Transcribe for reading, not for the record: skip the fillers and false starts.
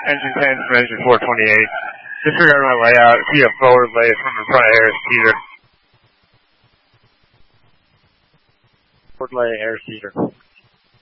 engine 10 from engine 428. Disregard my layout. See a forward lay from the front air seater. Forward lay air seater.